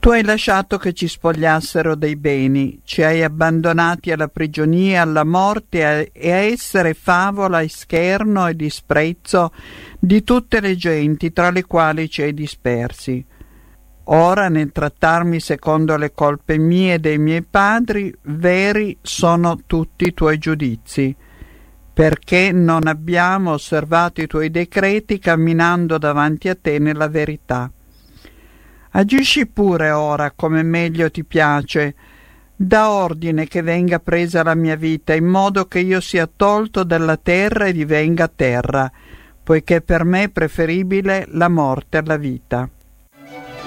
Tu hai lasciato che ci spogliassero dei beni, ci hai abbandonati alla prigionia, alla morte e a essere favola e scherno e disprezzo di tutte le genti tra le quali ci hai dispersi. Ora, nel trattarmi secondo le colpe mie e dei miei padri, veri sono tutti i tuoi giudizi, perché non abbiamo osservato i tuoi decreti camminando davanti a te nella verità. Agisci pure ora come meglio ti piace, da ordine che venga presa la mia vita, in modo che io sia tolto dalla terra e divenga terra, poiché per me è preferibile la morte alla vita.